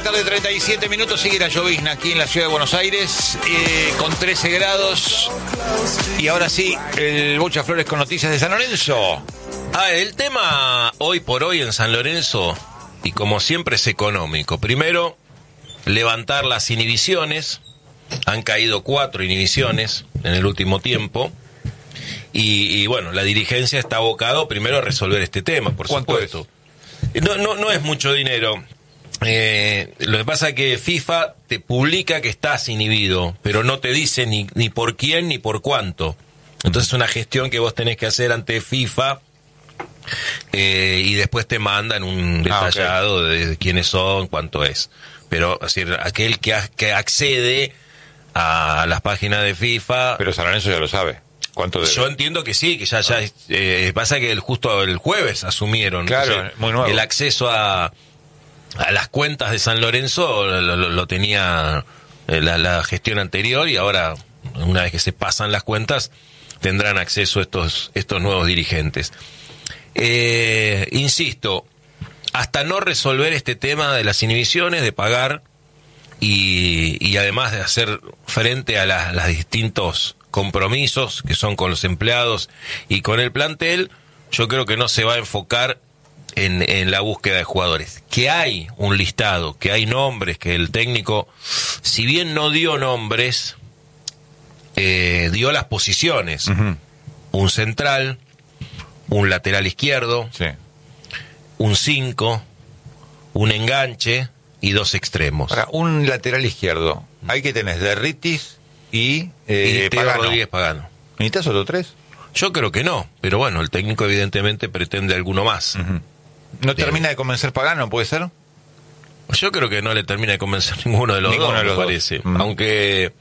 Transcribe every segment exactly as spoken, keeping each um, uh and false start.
tarde, treinta y siete minutos, sigue la llovizna aquí en la ciudad de Buenos Aires, eh, con trece grados. Y ahora sí, el Bocha Flores con noticias de San Lorenzo. Ah, el tema hoy por hoy en San Lorenzo, y como siempre, es económico. Primero, levantar las inhibiciones. Han caído cuatro inhibiciones en el último tiempo. Y, y bueno, la dirigencia está abocado primero a resolver este tema, por supuesto. No, no, no es mucho dinero. Eh, lo que pasa es que FIFA te publica que estás inhibido, pero no te dice ni, ni por quién ni por cuánto. Entonces es una gestión que vos tenés que hacer ante FIFA, eh, y después te mandan un detallado ah, okay. de quiénes son, cuánto es. Pero es decir, aquel que, a, que accede a las páginas de FIFA... Pero San Lorenzo ya lo sabe. ¿Cuánto debe? Yo entiendo que sí, que ya, ya eh, pasa que el, justo el jueves asumieron, claro, entonces, muy nuevo. El acceso a, a las cuentas de San Lorenzo lo, lo, lo tenía la, la gestión anterior, y ahora, una vez que se pasan las cuentas, tendrán acceso a estos, estos nuevos dirigentes. Eh, insisto, hasta no resolver este tema de las inhibiciones, de pagar, y, y además de hacer frente a las, las distintos compromisos que son con los empleados y con el plantel, yo creo que no se va a enfocar en, en la búsqueda de jugadores. Que hay un listado, que hay nombres, que el técnico, si bien no dio nombres, eh, dio las posiciones. Uh-huh. Un central, un lateral izquierdo, sí. un cinco, un enganche y dos extremos. Ahora, un lateral izquierdo, hay que tener Derritis y, eh, y Teo Pagano. Rodríguez Pagano. ¿Necesitas solo tres? Yo creo que no, pero bueno, el técnico evidentemente pretende alguno más. Uh-huh. ¿No de... termina de convencer Pagano, puede ser? Yo creo que no le termina de convencer ninguno de los ninguno dos, de los me parece. Dos. Uh-huh. Aunque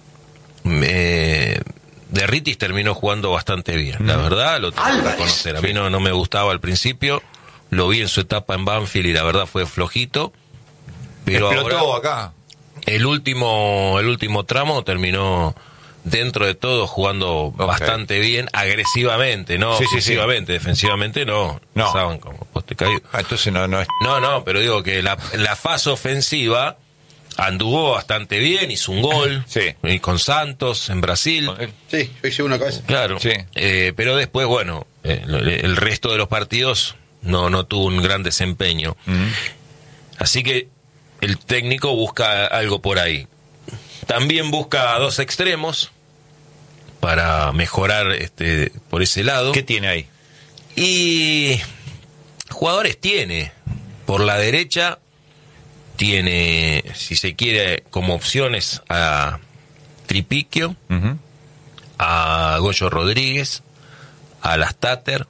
eh, Derritis terminó jugando bastante bien, uh-huh. la verdad, lo tengo que reconocer. A mí no, no me gustaba al principio, lo vi en su etapa en Banfield y la verdad fue flojito. Pero explotó ahora, acá. El último, el último tramo terminó dentro de todo jugando okay. bastante bien, agresivamente, no sí, ofensivamente, sí, sí. defensivamente no, no. pasaban como poste caído. Ah, entonces no, no es... No, no, pero digo que la, la fase ofensiva anduvo bastante bien, hizo un gol sí. y con Santos en Brasil. Sí, yo hice una cabeza. Claro, sí. eh, pero después, bueno, eh, el resto de los partidos no, no tuvo un gran desempeño. Uh-huh. Así que el técnico busca algo por ahí. También busca dos extremos para mejorar este por ese lado. ¿Qué tiene ahí? Y jugadores tiene. Por la derecha tiene, si se quiere, como opciones a Tripiquio, uh-huh. a Goyo Rodríguez, a Lastater.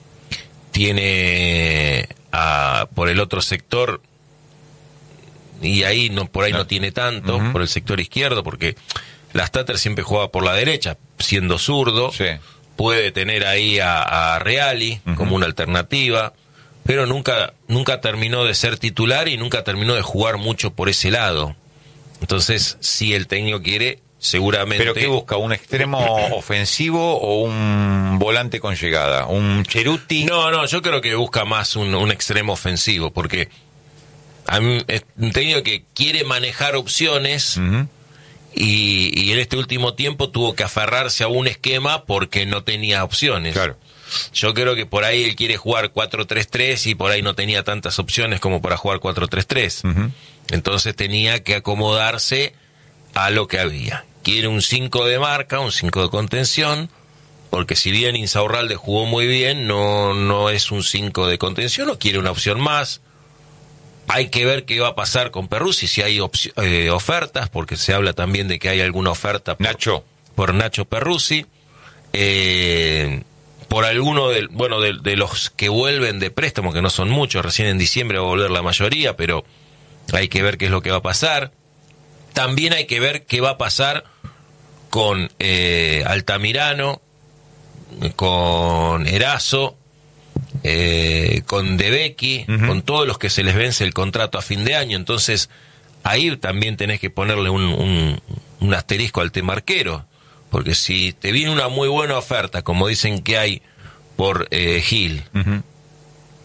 Tiene a, por el otro sector, y ahí no por ahí no, no tiene tanto, uh-huh. por el sector izquierdo, porque Lastater siempre juega por la derecha, siendo zurdo, sí. puede tener ahí a, a Reali uh-huh. como una alternativa, pero nunca nunca terminó de ser titular y nunca terminó de jugar mucho por ese lado. Entonces, si el técnico quiere, seguramente... ¿Pero qué busca? ¿Un extremo ofensivo o un volante con llegada? ¿Un Ceruti? No, no, yo creo que busca más un, un extremo ofensivo, porque a mí es un técnico que quiere manejar opciones uh-huh. y, y en este último tiempo tuvo que aferrarse a un esquema porque no tenía opciones. Claro. Yo creo que por ahí él quiere jugar cuatro tres tres y por ahí no tenía tantas opciones como para jugar cuatro tres tres. Uh-huh. Entonces tenía que acomodarse a lo que había. Quiere un cinco de marca, un cinco de contención, porque si bien Insaurralde jugó muy bien, no, no es un cinco de contención, o quiere una opción más. Hay que ver qué va a pasar con Perruzzi, si hay op- eh, ofertas, porque se habla también de que hay alguna oferta por Nacho, por Nacho Perruzzi, eh, por alguno de, bueno, de, de los que vuelven de préstamo, que no son muchos, recién en diciembre va a volver la mayoría, pero hay que ver qué es lo que va a pasar. También hay que ver qué va a pasar con eh, Altamirano, con Erazo, eh, con De Becchi, uh-huh. con todos los que se les vence el contrato a fin de año. Entonces ahí también tenés que ponerle un, un, un asterisco al tema arquero, porque si te viene una muy buena oferta, como dicen que hay por eh, Gil, uh-huh.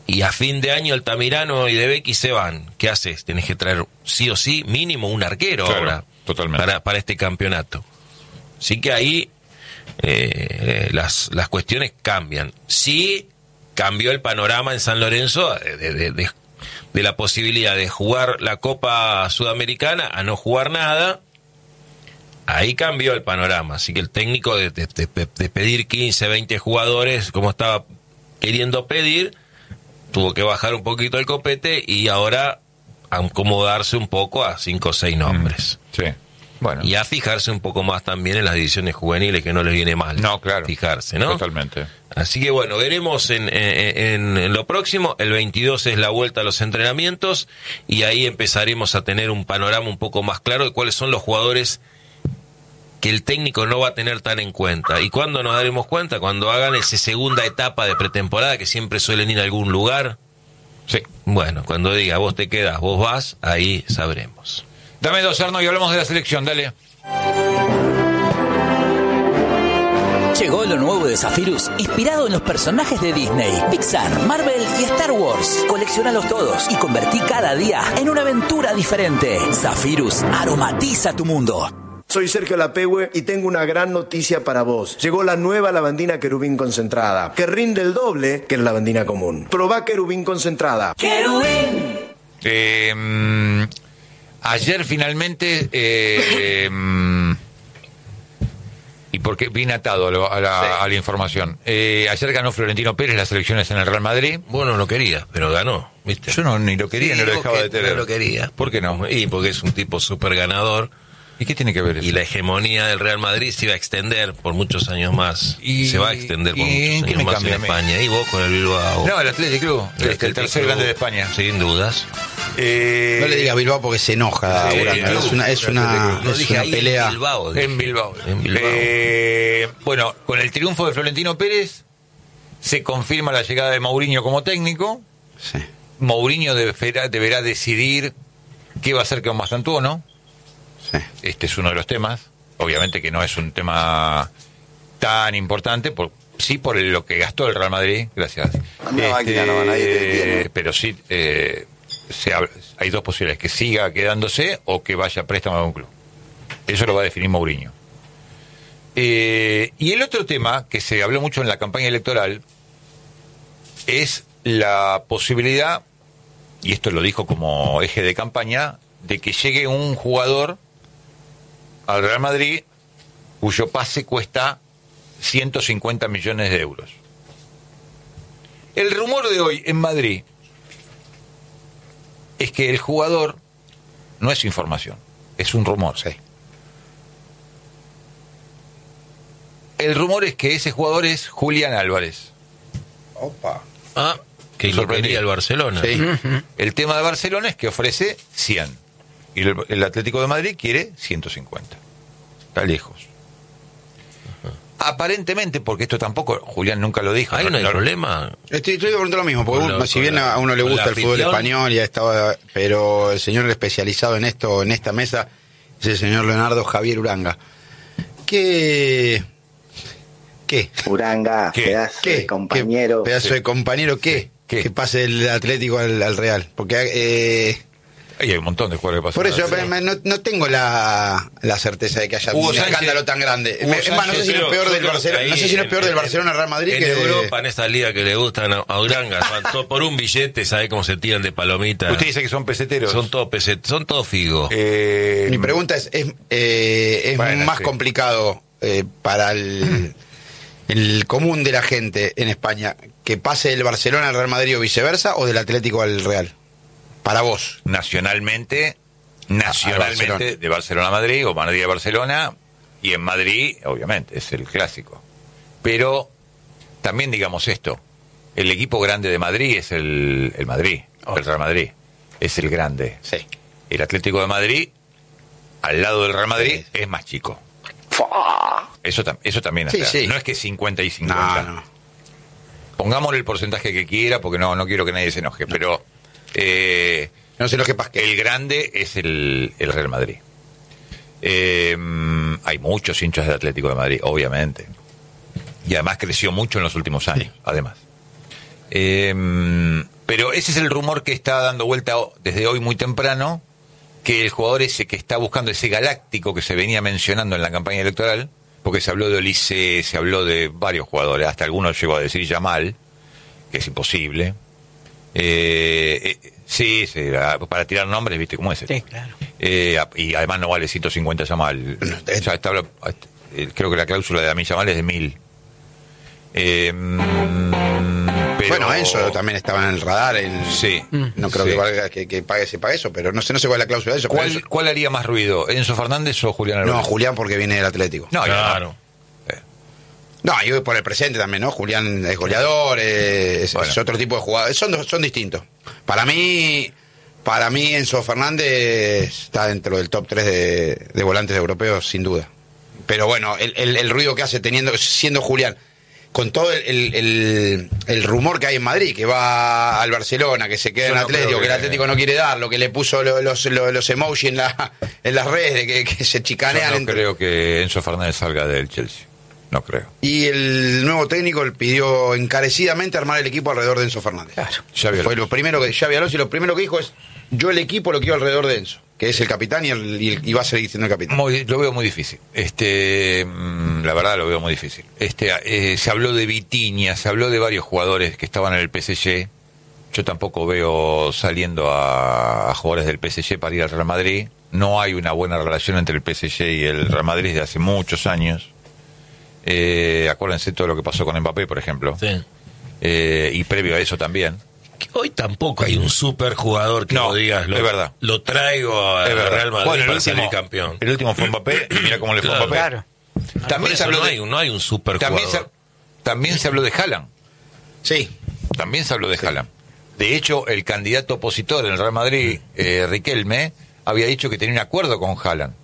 y a fin de año Altamirano y De Becchi se van. ¿Qué haces? Tenés que traer sí o sí mínimo un arquero claro, ahora totalmente. Para, para este campeonato. Así que ahí eh, las, las cuestiones cambian. Sí cambió el panorama en San Lorenzo de, de, de, de la posibilidad de jugar la Copa Sudamericana a no jugar nada. Ahí cambió el panorama. Así que el técnico de, de, de, de pedir quince, veinte jugadores como estaba queriendo pedir, tuvo que bajar un poquito el copete y ahora acomodarse un poco a cinco o seis nombres. Mm, sí. Bueno. Y a fijarse un poco más también en las divisiones juveniles, que no les viene mal. No, claro. Fijarse, ¿no? Totalmente. Así que bueno, veremos en, en, en lo próximo. El veintidós es la vuelta a los entrenamientos y ahí empezaremos a tener un panorama un poco más claro de cuáles son los jugadores que el técnico no va a tener tan en cuenta. ¿Y cuándo nos daremos cuenta? Cuando hagan esa segunda etapa de pretemporada, que siempre suelen ir a algún lugar. Sí. Bueno, cuando diga vos te quedas, vos vas, ahí sabremos. Dame dos, Arno, y hablamos de la selección, dale. Llegó lo nuevo de Zephyrus, inspirado en los personajes de Disney, Pixar, Marvel y Star Wars. Colecciónalos todos y convertí cada día en una aventura diferente. Zephyrus aromatiza tu mundo. Soy Sergio Lapehue y tengo una gran noticia para vos. Llegó la nueva lavandina Querubín concentrada, que rinde el doble que la lavandina común. Probá Querubín concentrada. ¡Querubín! Eh, mm, ayer finalmente... Eh, mm, y porque vine atado a, lo, a, la, sí. a la información. Eh, ayer ganó Florentino Pérez las elecciones en el Real Madrid. Bueno, no quería, pero ganó, ¿viste? Yo no ni lo quería, Sí, ni lo digo dejaba que de tener. No lo quería. ¿Por qué no? Y porque es un tipo súper ganador. ¿Y qué tiene que ver eso? Y la hegemonía del Real Madrid se iba a extender por muchos años más. Y- se va a extender por ¿y en muchos qué años me más cambia a en mí? España. Y vos con el Bilbao. No, el Athletic Club, El este, el tercer Club, grande de España. Sin dudas. Eh, No le digas Bilbao porque se enoja, Sí, Uranga. Club. Es una, es una, No es dije una ahí pelea. en Bilbao. dije. En Bilbao. En Bilbao. Eh, bueno, con el triunfo de Florentino Pérez se confirma la llegada de Mourinho como técnico. Sí. Mourinho deberá, deberá decidir qué va a hacer con Mastantuono. Sí. Este es uno de los temas. Obviamente que no es un tema tan importante, por, sí por el- lo que gastó el Real Madrid, gracias. Anda, máquina, no, nadie te entiende. pero sí, eh, se habla- hay dos posibilidades, que siga quedándose o que vaya a préstamo a un club. Eso lo va a definir Mourinho. Eh, y el otro tema que se habló mucho en la campaña electoral es la posibilidad, y esto lo dijo como eje de campaña, de que llegue un jugador al Real Madrid cuyo pase cuesta ciento cincuenta millones de euros. El rumor de hoy en Madrid es que el jugador no es información, es un rumor. Sí. El rumor es que ese jugador es Julián Álvarez. Opa. Ah, que lo Sorprendí. quería el Barcelona. Sí. El tema de Barcelona es que ofrece cien y el, el Atlético de Madrid quiere ciento cincuenta. Está lejos. Aparentemente, porque esto tampoco, Julián nunca lo dijo. Ahí no hay no- problema. Estoy, estoy preguntando lo mismo, porque Con la- uno- si con bien la- a uno le con gusta la el fútbol afición. español, ya estaba, pero el señor especializado en esto, en esta mesa, es el señor Leonardo Javier Uranga. ¿Qué? ¿Qué? Uranga, ¿Qué? pedazo ¿Qué? de compañero. ¿Qué pedazo Sí. de compañero qué? ¿Qué? Que pase el Atlético al, al Real. Porque eh, Ahí hay un montón de jugadores que pasan. por eso Sí. me- no, no tengo la, la certeza de que haya Hugo un Sánchez- escándalo tan grande. Hugo Me- es más, no sé Sánchez, si no es Pero peor yo del creo que Barcelona, no ahí sé si no es en- peor del en- Barcelona Real Madrid en que de- Europa, en estas ligas que le gustan a, a Uranga, van todo por un billete, ¿sabe cómo se tiran de palomita? Usted dice que son peseteros. Son todos peset, son todos figos. Eh, Mi pregunta es, ¿es, eh, es Bueno, más sí. complicado eh, para el, el común de la gente en España que pase el Barcelona al Real Madrid o viceversa o del Atlético al Real? Para vos. nacionalmente, nacionalmente Barcelona. de Barcelona a Madrid o Madrid a Barcelona, y en Madrid, obviamente, es el clásico. Pero también digamos esto, el equipo grande de Madrid es el, el Madrid, el Real Madrid, es el grande. Sí. El Atlético de Madrid, al lado del Real Madrid, Sí. es más chico. Fua. Eso, tam- eso también Sí, está. sí. No es que cincuenta y cincuenta. No, no. Pongámosle el porcentaje que quiera, porque no, no quiero que nadie se enoje, pero eh, No sé lo que pasa. el grande es el, el Real Madrid. Eh, hay muchos hinchas del Atlético de Madrid, obviamente. Y además creció mucho en los últimos años, además. Eh, Pero ese es el rumor que está dando vuelta desde hoy muy temprano, que el jugador ese que está buscando, ese galáctico que se venía mencionando en la campaña electoral, porque se habló de Olise, se habló de varios jugadores, hasta algunos llegó a decir Yamal, que es imposible. Eh, eh, sí, sí, para tirar nombres, ¿viste cómo es? Sí, claro. Eh, y además no vale ciento cincuenta Yamal. Ya está, creo que la cláusula de Amin Yamal es de mil. Eh, pero... Bueno, Enzo también estaba en el radar. En... Sí. No creo sí. que, valga, que, que pague, se pague eso, pero no sé, no sé cuál es la cláusula de eso. ¿Cuál, eso... ¿Cuál haría más ruido? ¿Enzo Fernández o Julián Álvarez? No, Julián porque viene del Atlético. No, Claro. No, y por el presente también, ¿no? Julián es goleador, es, Bueno. es otro tipo de jugadores. Son, son distintos. Para mí, para mí Enzo Fernández está dentro del top tres de, de volantes europeos, sin duda. Pero bueno, el, el, el ruido que hace teniendo siendo Julián, con todo el, el, el, el rumor que hay en Madrid, que va al Barcelona, que se queda Yo en no Atlético, creo que... que- el Atlético no quiere dar, lo que le puso los, los, los, los emojis en, la, en las redes, de que, que se chicanean. Yo no entre... creo que Enzo Fernández salga del Chelsea. No creo. Y el nuevo técnico le pidió encarecidamente armar el equipo alrededor de Enzo Fernández. Claro. Xavi Fue Alonso. lo primero que Xavi Alonso, y lo primero que dijo es: yo el equipo lo quiero alrededor de Enzo, que es el capitán y, el, y, el- y va a seguir siendo el capitán. Muy- lo veo muy difícil. Este, mm, la verdad lo veo muy difícil. Este, eh, se habló de Vitinha, se habló de varios jugadores que estaban en el P S G. Yo tampoco veo saliendo a, a jugadores del P S G para ir al Real Madrid. No hay una buena relación entre el P S G y el Real Madrid desde hace muchos años. Eh, acuérdense todo lo que pasó con Mbappé, por ejemplo. Sí. Eh, y previo a eso también. Que hoy tampoco hay un super jugador que No, vos digas, lo, es verdad. lo traigo a Es verdad. Real Madrid Bueno, el para último, salir campeón. el último fue Mbappé, y mira cómo le fue a Claro. Mbappé. Claro. Por También se eso habló no, de- hay, no hay un super También se, jugador. también se habló de Haaland. Sí. También se habló de Haaland. De hecho, el candidato opositor en el Real Madrid, eh, Riquelme, había dicho que tenía un acuerdo con Haaland.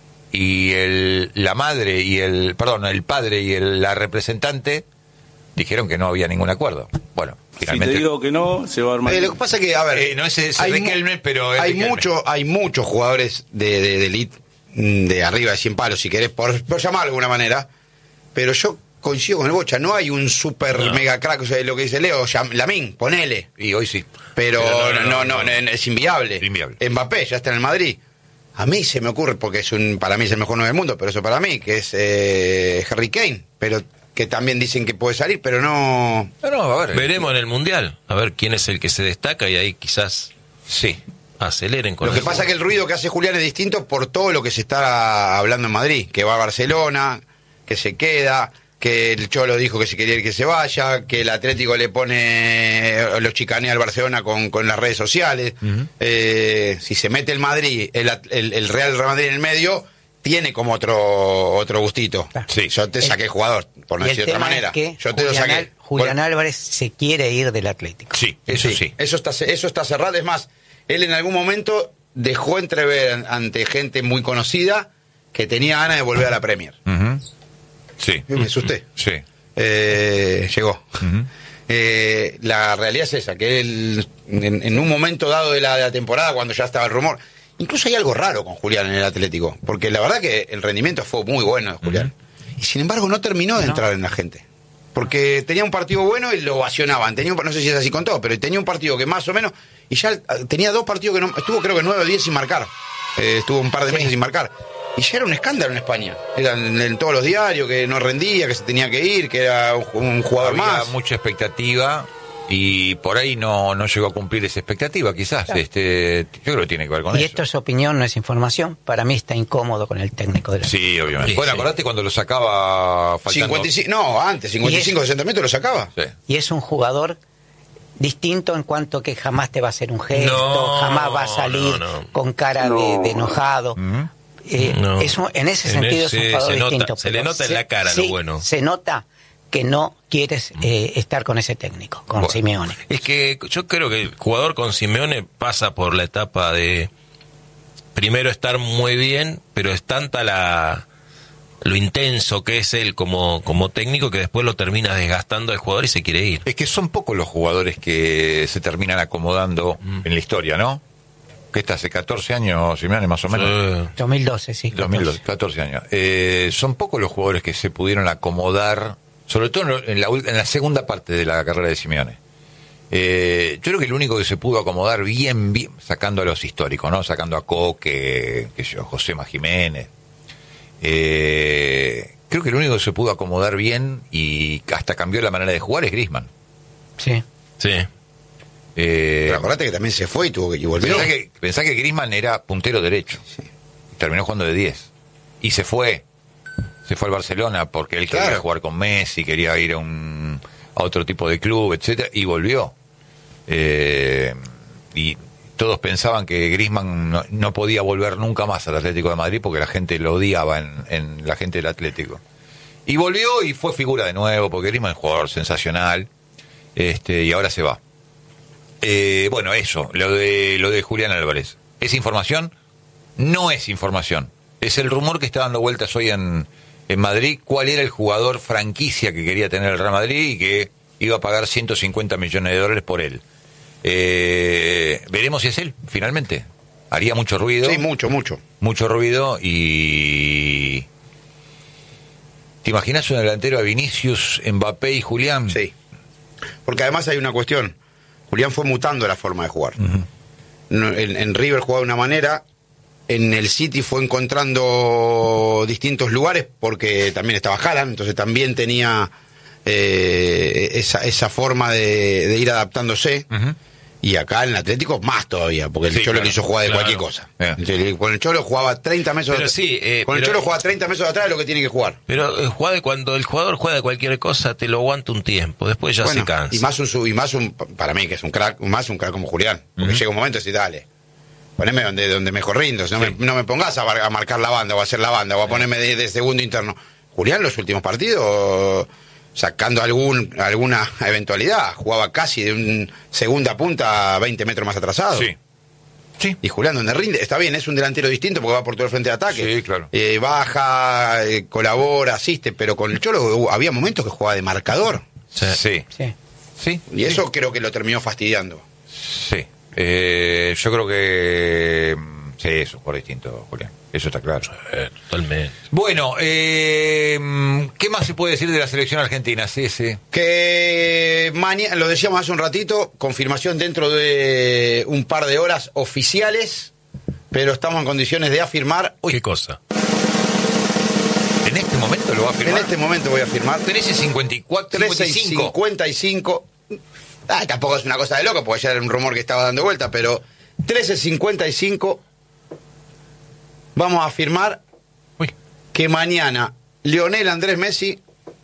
Y el, la madre y el, perdón, el padre y el, la representante dijeron que no había ningún acuerdo. Bueno, finalmente. Si te digo que no, se va a armar. Eh, lo que pasa que, a ver, Eh, no es ese hay mu- Riquelme, pero es hay Riquelme. mucho, hay muchos jugadores de, de, de elite, mm, de arriba de cien palos, si querés, por, por llamar de alguna manera, pero yo coincido con el Bocha, no hay un super No. mega crack, o sea, lo que dice Leo, Yam- Lamine, ponele, Y hoy sí. pero, Pero no, no, no, no, es inviable. Inviable. Mbappé ya está en el Madrid. A mí se me ocurre, porque es un, para mí es el mejor nueve del mundo, pero eso para mí, que es eh, Harry Kane, pero que también dicen que puede salir, pero no... No, no, a ver. Veremos en el Mundial, a ver quién es el que se destaca y ahí quizás Sí. aceleren con Lo que eso. pasa es que el ruido que hace Julián es distinto por todo lo que se está hablando en Madrid, que va a Barcelona, que se queda, que el Cholo dijo que si quería ir que se vaya, que el Atlético le pone, lo chicanea al Barcelona con, con las redes sociales. Eh, si se mete el Madrid, el, At- el, el Real Madrid en el medio, tiene como otro otro gustito. Sí. Yo te saqué el jugador, por no Y el decir de otra tema manera. es que Yo te lo Julián, saqué. Al- Julián Por- Álvarez se quiere ir del Atlético. Sí, eso sí. Eso está, eso está cerrado. Es más, él en algún momento dejó entrever an- ante gente muy conocida que tenía ganas de volver a la Premier. Ujú. Sí. Me asusté. Sí. Eh, llegó. Ujú. Eh, la realidad es esa, que él, en, en un momento dado de la, de la temporada, cuando ya estaba el rumor, incluso hay algo raro con Julián en el Atlético, porque la verdad que el rendimiento fue muy bueno de Julián. Y sin embargo no terminó de entrar en la gente. Porque tenía un partido bueno y lo ovacionaban. Tenía un, no sé si es así con todo, pero tenía un partido que más o menos... Y ya tenía dos partidos que no... Estuvo creo que nueve o diez sin marcar. Eh, estuvo un par de meses sin marcar. Y ya era un escándalo en España. Era en, en todos los diarios que no rendía, que se tenía que ir, que era un, un jugador Había más. mucha expectativa y por ahí no, no llegó a cumplir esa expectativa, quizás. Este, yo creo que tiene que ver con Y eso. esto es opinión, no es información. Para mí está incómodo con el técnico de la Sí, obviamente. Sí, bueno, sí. acordate cuando lo sacaba faltando... cincuenta y cinco, no, antes, cincuenta y cinco, Y es- sesenta metros lo sacaba. Sí. Y es un jugador distinto en cuanto que jamás te va a hacer un gesto, No, jamás va a salir no, no. con cara No. de, de enojado. Ujú. Eh, No. es un- en ese En sentido ese es un jugador se nota- distinto. se le pero nota en se- la cara lo sí, bueno. Se nota que no quieres eh, estar con ese técnico, con Bueno. Simeone. Es que yo creo que el jugador con Simeone pasa por la etapa de primero estar muy bien, pero es tanta la lo intenso que es él como, como técnico que después lo termina desgastando el jugador y se quiere ir. Es que son pocos los jugadores que se terminan acomodando en la historia, ¿no? Que está hace catorce años, Simeone, más o menos. Eh, dos mil doce, sí. dos mil doce, catorce años. Eh, son pocos los jugadores que se pudieron acomodar, sobre todo en, lo- en la, ul- en la segunda parte de la carrera de Simeone. Eh, yo creo que el único que se pudo acomodar bien, bien, sacando a los históricos, ¿no? Sacando a Coque, que yo, Josema Jiménez. Eh, creo que el único que se pudo acomodar bien y hasta cambió la manera de jugar es Griezmann. Sí. Sí. Eh, Pero acordate que también se fue y tuvo que y volvió. Pensá que, pensá que Griezmann era puntero derecho. Sí. Terminó jugando de diez. Y se fue. Se fue al Barcelona porque él quería Claro. jugar con Messi, quería ir a un a otro tipo de club, etcétera, y volvió. Eh, y todos pensaban que Griezmann no, no podía volver nunca más al Atlético de Madrid porque la gente lo odiaba en, en la gente del Atlético. Y volvió y fue figura de nuevo porque Griezmann es un jugador sensacional. Este, y ahora se va. Eh, bueno, eso, lo de lo de Julián Álvarez. ¿Es información? No es información. Es el rumor que está dando vueltas hoy en, en Madrid. ¿Cuál era el jugador franquicia que quería tener el Real Madrid y que iba a pagar ciento cincuenta millones de dólares por él? Eh, veremos si es él, finalmente. Haría mucho ruido. Sí, mucho, mucho. Mucho ruido y... ¿Te imaginas un delantero a Vinicius, Mbappé y Julián? Sí. Porque además hay una cuestión. Julián fue mutando la forma de jugar. Uh-huh. No, en, en River jugaba de una manera, en el City fue encontrando distintos lugares porque también estaba Haaland, entonces también tenía eh, esa, esa forma de, de ir adaptándose. Uh-huh. Y acá en el Atlético más todavía, porque el Sí, Cholo claro, le hizo jugar de claro. cualquier cosa. Bien. Entonces, con el Cholo jugaba treinta metros Pero de sí, eh, Con el pero- Cholo jugaba treinta metros de atrás de lo que tiene que jugar. Pero eh, juega de cuando el jugador juega de cualquier cosa, te lo aguanta un tiempo, después ya Bueno, se cansa. y más un su- y más un para mí que es un crack, más un crack como Julián, porque Ujú. llega un momento y decís, dale, poneme donde donde mejor rindo, no, me, no me pongas a, mar- a marcar la banda o a hacer la banda o a ponerme de, de segundo interno. Julián los últimos partidos, sacando algún alguna eventualidad, jugaba casi de un segunda punta a veinte metros más atrasado. Sí. Sí. Y Julián donde rinde, está bien, es un delantero distinto porque va por todo el frente de ataque. Sí, claro. Eh, baja, eh, colabora, asiste, pero con el Cholo uh, había momentos que jugaba de marcador. Sí. Sí. Sí. Sí. Y eso creo que lo terminó fastidiando. Sí. Eh, yo creo que... mm, sí, es un jugador distinto, Julián. Eso está claro. Eh, totalmente. Bueno, eh, ¿qué más se puede decir de la selección argentina? Sí, sí. Que mañana, lo decíamos hace un ratito, confirmación dentro de un par de horas oficiales, pero estamos en condiciones de afirmar. ¿Qué cosa? ¿En este momento lo va a En firmar? este momento voy a firmar. trece cincuenta y cuatro, trece cincuenta y cinco. cincuenta y cinco. Ah, tampoco es una cosa de loco, porque ya era un rumor que estaba dando vuelta, pero trece cincuenta y cinco vamos a afirmar Uy. que mañana Lionel Andrés Messi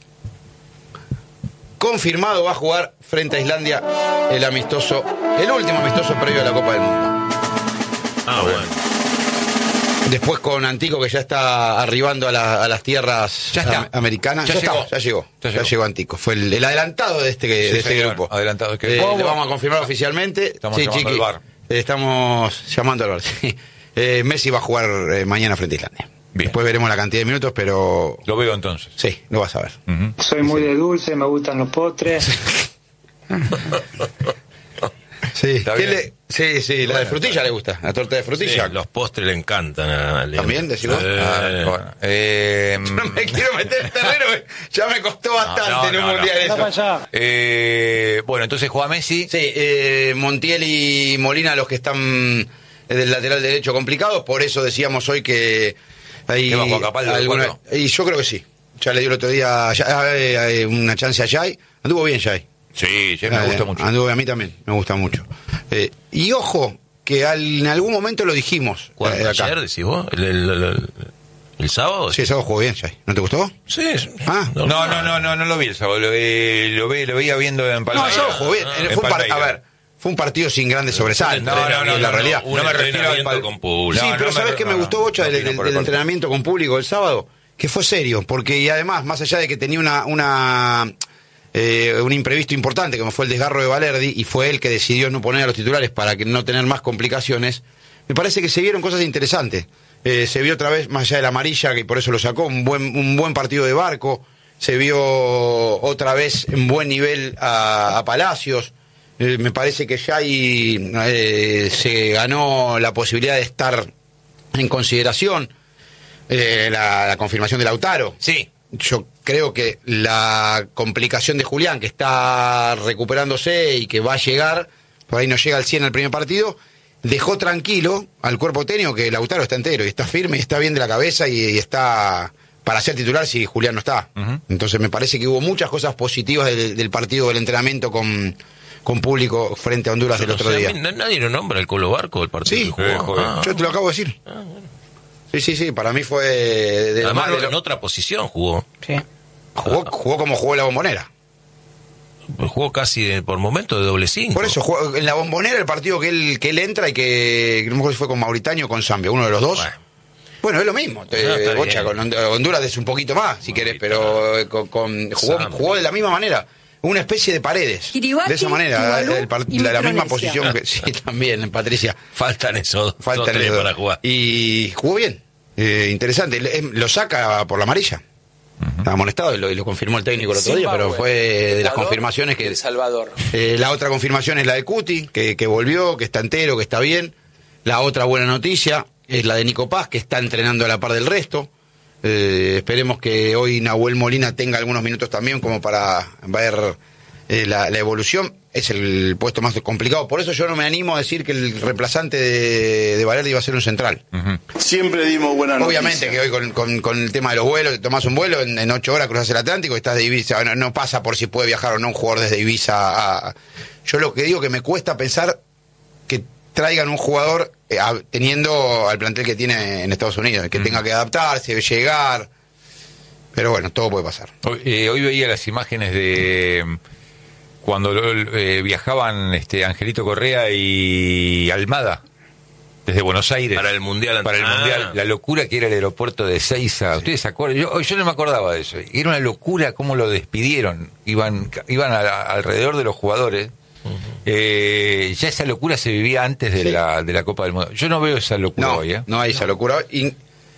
confirmado va a jugar frente a Islandia el amistoso, el último amistoso previo a la Copa del Mundo. Ah, bueno. Después con Antico, que ya está arribando a, la- a las tierras Ya está. am- americanas. Ya Ya, llegó. está, ya llegó. Ya Ya llegó. llegó Antico. Fue el, el adelantado de este, de este señor, grupo. adelantado. Que- Eh, ¿Cómo? le vamos a confirmar oficialmente. Estamos llamando al V A R. Eh, Estamos llamando al V A R, sí. Eh, Messi va a jugar eh, mañana frente a Islandia. Bien. Después veremos la cantidad de minutos, pero Lo veo entonces. sí, lo vas a ver. Ujú. Soy muy de dulce, me gustan los postres. Sí, Está ¿Qué bien. le- sí, sí, la de frutilla le gusta, la torta de Sí, frutilla. los postres le encantan a León. ¿También, decís vos? Eh, Ah, bueno, eh, No me quiero meter en terreno, ya me costó bastante no, en un no, mundial no. eso. eh, bueno, entonces juega Messi. Sí, eh, Montiel y Molina los que están del lateral derecho complicados, por eso decíamos hoy que hay ¿Qué va, Juan Capaldo, de alguna- cuatro? y yo creo que sí. Ya le dio el otro día ya, eh, eh, una chance a Jai. Anduvo bien Jai. Sí, sí, me Eh, gusta mucho. Anduvo, a mí también, me gusta mucho. Eh, y ojo, que al- en algún momento lo dijimos. ¿Cuándo? eh, acá. ¿Ayer decís vos? ¿El, el- el- el- el sábado? Sí, el sábado jugó bien Jai. ¿No te gustó? Sí. Ah. No, no, no, no, no lo vi el sábado. Lo, eh, lo, ve- lo veía viendo en No, Palmeiras. el sábado jugó bien. Ah, Eh, en fue un par- Palmeiras. a ver, fue un partido sin grandes sobresaltos. No, no, no, es la no, realidad. Un no me refiero al entrenamiento pal- con público. Sí, No, pero no ¿sabes me- qué me no, gustó, no, Bocha, no del, opino del- por el del partido. entrenamiento con público el sábado? Que fue serio, porque y además, más allá de que tenía una, una eh, un imprevisto importante, como fue el desgarro de Valerdi, y fue él que decidió no poner a los titulares para que no tener más complicaciones, me parece que se vieron cosas interesantes. Eh, se vio otra vez, más allá de la amarilla, que por eso lo sacó, un buen, un buen partido de Barco, se vio otra vez en buen nivel a, a Palacios. Eh, me parece que ya ahí eh, se ganó la posibilidad de estar en consideración. Eh, la, la confirmación de Lautaro. Sí. yo creo que la complicación de Julián, que está recuperándose y que va a llegar, por ahí no llega al cien al primer partido, dejó tranquilo al cuerpo técnico que Lautaro está entero y está firme y está bien de la cabeza y, y está para ser titular si Julián no está. Uh-huh. Entonces me parece que hubo muchas cosas positivas del, del partido, del entrenamiento con, con público frente a Honduras yo del no otro sé, día. A mí, nadie lo nombra el Colo Barco, el partido sí, que jugó. Ah, yo te lo acabo de decir. Ah, bueno. Sí, sí, sí, para mí fue... De Además, lo, de lo, en otra posición jugó. Sí. Jugó, jugó como jugó la Bombonera. Jugó casi de, por momentos de doble cinco. Por eso, jugó, en la Bombonera el partido que él, que él entra y que no me acuerdo si fue con Mauritania o con Zambia, uno de los dos. Bueno, bueno es lo mismo. Te, no, Bocha, con Honduras es un poquito más, si querés, pero con, con, jugó, jugó de la misma manera. Una especie de Paredes. Kiribati, de esa manera, Tuvalu, el, el, la, la misma posición. Que, sí, también, Patricia. Faltan esos Faltan dos, tres esos. para jugar. Y jugó bien. Eh, interesante. Lo saca por la amarilla. Uh-huh. Estaba molestado y lo, y lo confirmó el técnico el otro Zimbabue, día, pero fue de las confirmaciones que... El Salvador. Eh, la otra confirmación es la de Cuti, que, que volvió, que está entero, que está bien. La otra buena noticia es la de Nico Paz, que está entrenando a la par del resto. Eh, esperemos que hoy Nahuel Molina tenga algunos minutos también como para ver eh, la, la evolución. Es el puesto más complicado. Por eso yo no me animo a decir que el reemplazante de, de Valerdi va a ser un central. Uh-huh. Siempre dimos buena noticia. Obviamente que hoy con, con, con el tema de los vuelos, tomás un vuelo, en, en ocho horas cruzas el Atlántico y estás de Ibiza. No, no pasa por si puede viajar o no un jugador desde Ibiza a... Yo lo que digo que me cuesta pensar que traigan un jugador eh, a, teniendo al plantel que tiene en Estados Unidos, que uh-huh. tenga que adaptarse, llegar... Pero bueno, todo puede pasar. Hoy, eh, hoy veía las imágenes de... cuando eh, viajaban este Angelito Correa y Almada desde Buenos Aires para el mundial para el ah. mundial, la locura que era el aeropuerto de Ezeiza. Sí. ¿Ustedes se acuerdan? Yo, yo no me acordaba de eso. Era una locura cómo lo despidieron. Iban iban a, a, alrededor de los jugadores. Uh-huh. Eh, ya esa locura se vivía antes de sí. la de la Copa del Mundo. Yo no veo esa locura no, hoy. ¿eh? No hay esa locura hoy.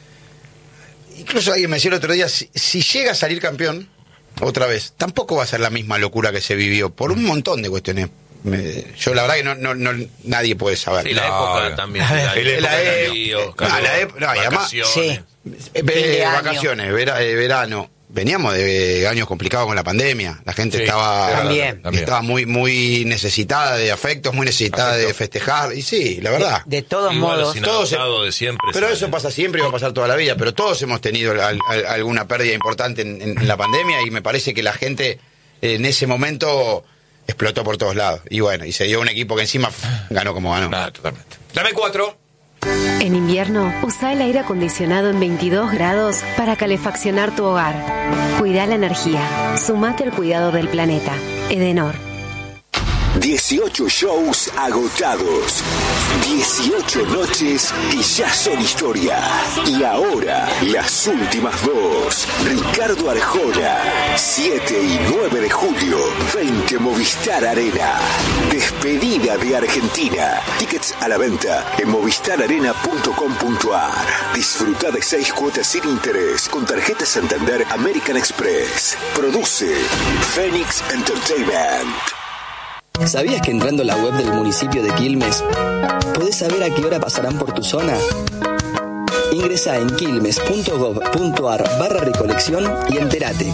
Incluso alguien me decía el otro día, si, si llega a salir campeón otra vez, tampoco va a ser la misma locura que se vivió por un montón de cuestiones. Me, yo la verdad que no, no, no nadie puede saber. Sí, la no, época no. también. La, la, la, la, de lío, calor, la ep- no, vacaciones. Sí. Eh, vacaciones, vera, eh, verano. Veníamos de años complicados con la pandemia. La gente sí, estaba también. estaba muy muy necesitada de afectos, muy necesitada Afecto. de festejar. Y sí, la verdad. De, de todos Igual modos. Todos se, de siempre pero sale. Eso pasa siempre y va a pasar toda la vida. Pero todos hemos tenido al, al, alguna pérdida importante en, en, en la pandemia y me parece que la gente en ese momento explotó por todos lados. Y bueno, y se dio un equipo que encima ganó como ganó. Nada, totalmente. Dame cuatro. En invierno, usa el aire acondicionado en veintidós grados para calefaccionar tu hogar. Cuida la energía. Sumate al cuidado del planeta. Edenor. dieciocho shows agotados. dieciocho noches que ya son historia. Y ahora, las últimas dos. Ricardo Arjona. siete y nueve de julio. veinte Movistar Arena. Despedida de Argentina. Tickets a la venta en movistar arena punto com punto a r. Disfruta de seis cuotas sin interés con tarjeta Santander American Express. Produce Phoenix Entertainment. ¿Sabías que entrando a la web del municipio de Quilmes podés saber a qué hora pasarán por tu zona? Ingresa en quilmes punto gob punto a r barra recolección y entérate.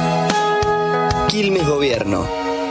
Quilmes Gobierno.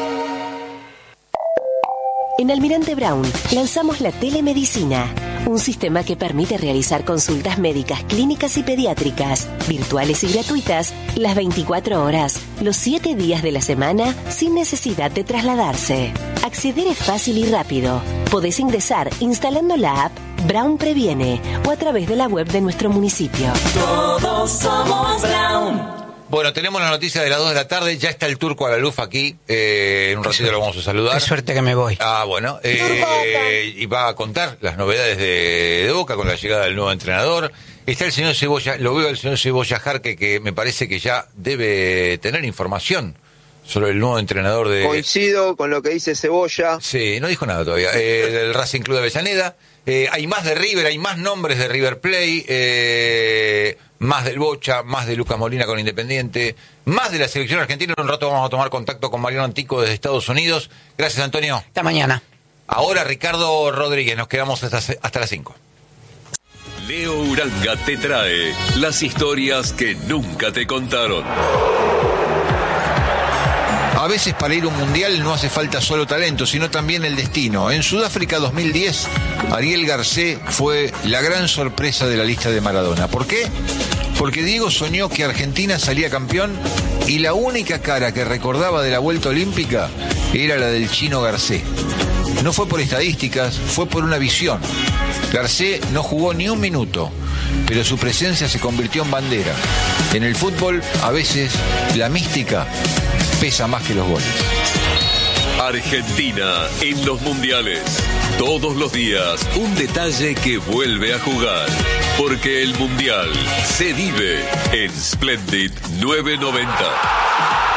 En Almirante Brown lanzamos la telemedicina, un sistema que permite realizar consultas médicas, clínicas y pediátricas, virtuales y gratuitas, las veinticuatro horas, los siete días de la semana, sin necesidad de trasladarse. Acceder es fácil y rápido. Podés ingresar instalando la app Brown Previene o a través de la web de nuestro municipio. Todos somos Brown. Bueno, tenemos la noticia de las dos de la tarde, ya está el Turco Alaluf aquí, eh, en un ratito lo vamos a saludar. Qué suerte que me voy. Ah, bueno, eh, y va a contar las novedades de, de Boca con la llegada del nuevo entrenador. Está el señor Cebolla, lo veo el señor Cebolla Jarque, que me parece que ya debe tener información sobre el nuevo entrenador de... Coincido con lo que dice Cebolla. Sí, no dijo nada todavía, eh, del Racing Club de Avellaneda. Eh, hay más de River, hay más nombres de River Plate, eh, más del Bocha, más de Lucas Molina con Independiente, más de la selección argentina. En un rato vamos a tomar contacto con Mariano Antico desde Estados Unidos. Gracias, Antonio. Hasta mañana. Ahora Ricardo Rodríguez, nos quedamos hasta, hasta las cinco. Leo Uranga te trae las historias que nunca te contaron. A veces para ir a un mundial no hace falta solo talento, sino también el destino. En Sudáfrica dos mil diez, Ariel Garcés fue la gran sorpresa de la lista de Maradona. ¿Por qué? Porque Diego soñó que Argentina salía campeón y la única cara que recordaba de la vuelta olímpica era la del Chino Garcés. No fue por estadísticas, fue por una visión. Garcés no jugó ni un minuto, pero su presencia se convirtió en bandera. En el fútbol, a veces, la mística pesa más que los goles. Argentina en los mundiales. Todos los días, un detalle que vuelve a jugar. Porque el mundial se vive en Splendid novecientos noventa.